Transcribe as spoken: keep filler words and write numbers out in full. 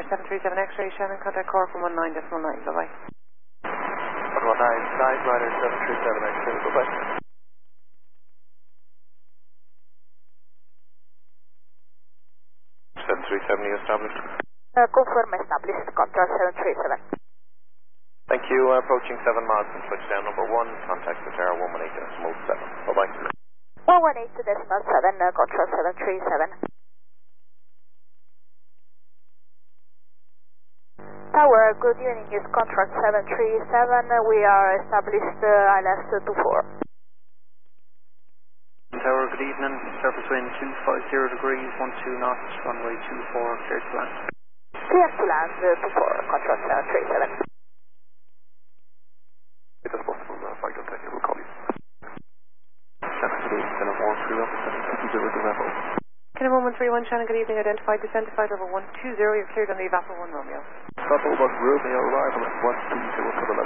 seven three seven X-ray, Shannon, contact Cork from one nine decimal nine, bye-bye. one one nine, Sky Glider seven three seven X-ray, bye-bye. seven three seven, you established? Uh, confirm established, control seven three seven. Thank you, uh, approaching seven miles from touchdown number one, contact the tower one one eight decimal seven, bye-bye. one one eight decimal seven, uh, control seven three seven. Tower, good evening, is contract seven three seven, uh, we are established uh, I L S two four. Tower, good evening, surface wind two five zero degrees, one two knots, runway two four, clear to land. Clear to land, uh, two four, control seven three seven. If it's possible, uh, flight contact, we'll call you. seven three seven four three one seven zero to level. Kilometer one three one, Shannon, good evening, identified, descend to flight level one two zero, you're cleared on the Evapor one Romeo. Bravo one Romeo, arrival at one two zero for the level.